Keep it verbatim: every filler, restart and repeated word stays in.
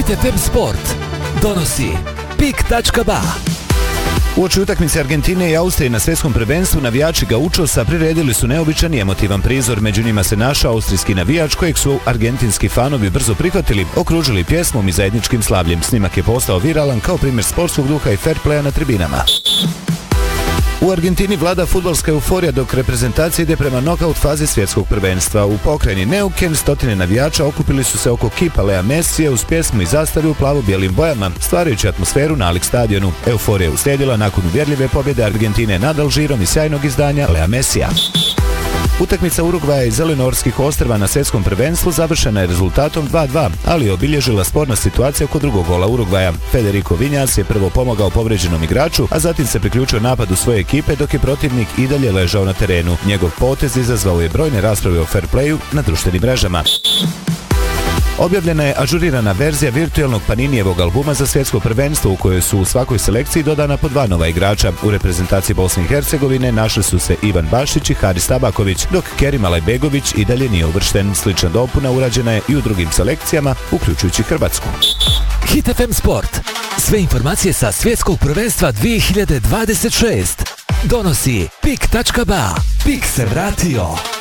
Hit ef em Sport donosi pik tačka ba. Uoči utakmice Argentine i Austrije na svjetskom prvenstvu, navijači Gaučosa priredili su neobičan i emotivan prizor. Među njima se našao austrijski navijač kojeg su argentinski fanovi brzo prihvatili, okružili pjesmom i zajedničkim slavljem. Snimak je postao viralan kao primjer sportskog duha i fair playa na tribinama. U Argentini vlada fudbalska euforija dok reprezentacija ide prema nokaut fazi svjetskog prvenstva. U pokrajini Neuquén stotine navijača okupili su se oko kipa Lea Messija uz pjesmu i zastavi u plavo-bijelim bojama, stvarajući atmosferu nalik stadionu. Euforija je uslijedila nakon uvjerljive pobjede Argentine nad Alžirom i sjajnog izdanja Lea Messija. Utakmica Urugvaja i Zelenorskih ostrva na svjetskom prvenstvu završena je rezultatom dva dva, ali je obilježila sporna situacija oko drugog gola Urugvaja. Federico Vinjas je prvo pomogao povređenom igraču, a zatim se priključio napadu svoje ekipe dok je protivnik i dalje ležao na terenu. Njegov potez izazvao je brojne rasprave o fair playu na društvenim mrežama. Objavljena je ažurirana verzija virtualnog Paninijevog albuma za svjetsko prvenstvo u kojoj su u svakoj selekciji dodana po dva nova igrača. U reprezentaciji Bosne i Hercegovine našli su se Ivan Bašić i Haris Tabaković, dok Kerim Alajbegović i dalje nije uvršten. Slična dopuna urađena je i u drugim selekcijama, uključujući Hrvatsku. Hit ef em Sport. Sve informacije sa svjetskog prvenstva dvije hiljade dvadeset šest donosi pik tačka ba. Pik se vratio.